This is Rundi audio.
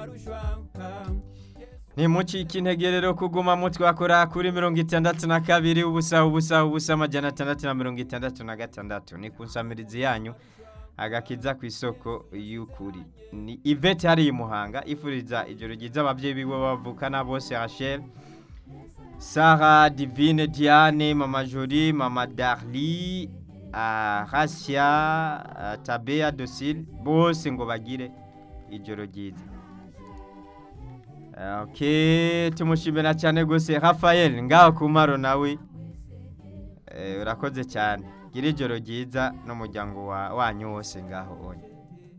Ntimucike intege rero kuguma mutwakora kuri 62 ubusa amajana 666 ni kunsamirizi yanyu agakiza ku isoko y'ukuri. Ni Yvette hari Muhanga ifuriza ijoro ryiza abavyeyi biwe bavukana bose, Rachel, Sarah, Divine, Diane, Mama Jolie, Mama Darly, Rasia, Tabea, Docile, bose ngo bagire ijoro ryiza. Okay, tumushimira cyane gose Raphael ngaho kumaro nawe. Urakoze cyane. Gira ijoro ryiza n'umuryango wanyu wose ngaho onye.